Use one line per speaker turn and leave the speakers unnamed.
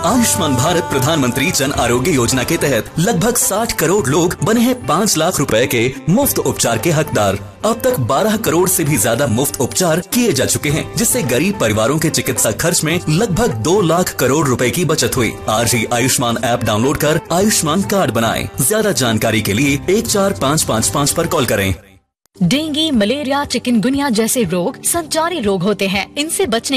आयुष्मान भारत प्रधानमंत्री जन आरोग्य योजना के तहत लगभग 60 करोड़ लोग बने हैं 5 लाख रुपए के मुफ्त उपचार के हकदार। अब तक 12 करोड़ से भी ज्यादा मुफ्त उपचार किए जा चुके हैं, जिससे गरीब परिवारों के चिकित्सा खर्च में लगभग 2 लाख करोड़ रुपए की बचत हुई। आज ही आयुष्मान ऐप डाउनलोड कर आयुष्मान कार्ड बनाएं। ज्यादा जानकारी के लिए 14555 पर कॉल करें।
डेंगू, मलेरिया, चिकनगुनिया जैसे रोग संचारी रोग होते हैं। इनसे बचने